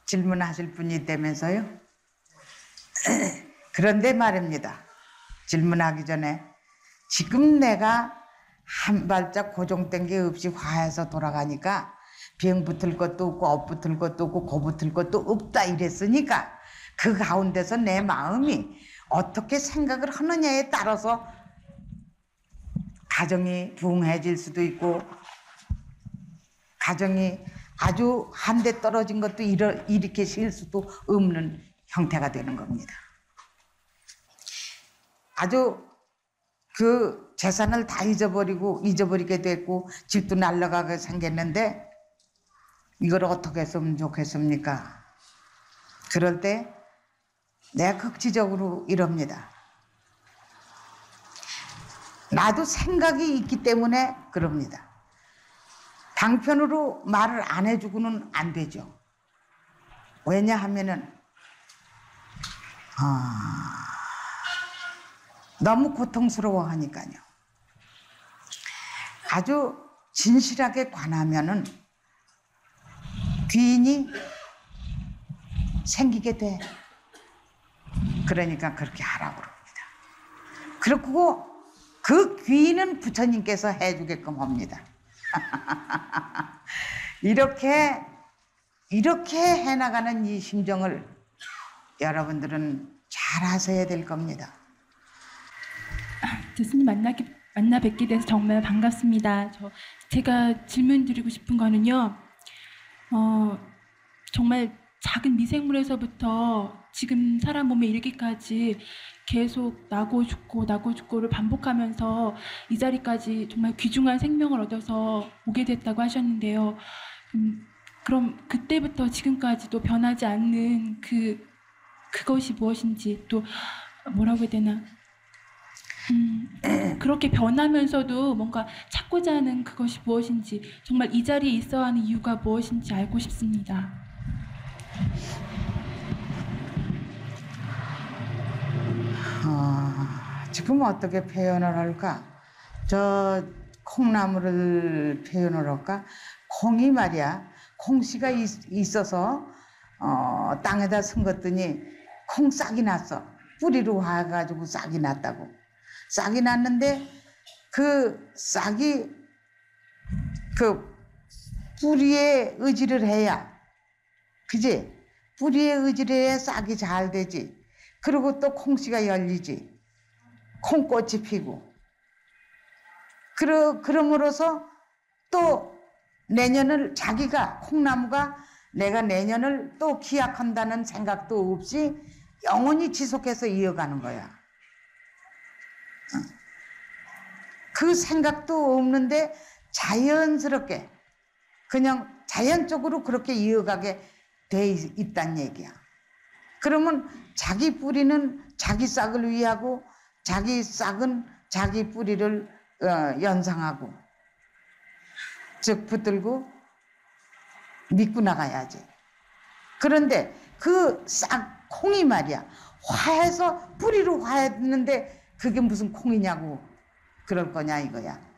질문하실 분이 있다면서요? 그런데 말입니다. 질문하기 전에 지금 내가 한 발짝 고정된 게 없이 화해서 돌아가니까 병 붙을 것도 없고 업 붙을 것도 없고 고 붙을 것도 없다 이랬으니까 그 가운데서 내 마음이 어떻게 생각을 하느냐에 따라서 가정이 부흥해질 수도 있고 가정이 아주 한데 떨어진 것도 일으키실 수도 없는 형태가 되는 겁니다. 아주 그 재산을 다 잊어버리게 됐고 집도 날라가게 생겼는데 이걸 어떻게 했으면 좋겠습니까? 그럴 때 내가 극지적으로 이럽니다. 나도 생각이 있기 때문에 그럽니다. 방편으로 말을 안 해주고는 안 되죠. 왜냐하면은 너무 고통스러워하니까요. 아주 진실하게 관하면은 귀인이 생기게 돼. 그러니까 그렇게 하라고 그럽니다. 그렇고 그 귀인은 부처님께서 해주게끔 합니다. 이렇게 해나가는 이 심정을 여러분들은 잘 하셔야 될 겁니다. 교수님 만나 뵙게 돼서 정말 반갑습니다. 제가 질문 드리고 싶은 거는요. 정말 작은 미생물에서부터 지금 사람 몸에 이르기까지 계속 나고 죽고를 반복하면서 이 자리까지 정말 귀중한 생명을 얻어서 오게 됐다고 하셨는데요. 그럼 그때부터 지금까지도 변하지 않는 그것이 무엇인지, 또 뭐라고 해야 되나, 그렇게 변하면서도 뭔가 찾고자 하는 그것이 무엇인지, 정말 이 자리에 있어야 하는 이유가 무엇인지 알고 싶습니다. 지금 어떻게 표현을 할까? 저 콩나물을 표현을 할까? 콩이 말이야, 콩씨가 있어서 땅에다 심었더니 콩싹이 났어. 뿌리로 와가지고 싹이 났다고. 싹이 났는데 그 싹이 그 뿌리에 의지를 해야, 그지? 뿌리에 의지를 해야 싹이 잘 되지. 그리고 또 콩씨가 열리지. 콩꽃이 피고. 그럼으로써 또 내년을 자기가, 콩나무가 내가 내년을 또 기약한다는 생각도 없이 영원히 지속해서 이어가는 거야. 그 생각도 없는데 자연스럽게 그냥 자연적으로 그렇게 이어가게 돼 있단 얘기야. 그러면 자기 뿌리는 자기 싹을 위하고 자기 싹은 자기 뿌리를 연상하고, 즉 붙들고 믿고 나가야지. 그런데 그 싹 콩이 말이야, 화해서 뿌리로 화했는데 그게 무슨 콩이냐고 그럴 거냐 이거야.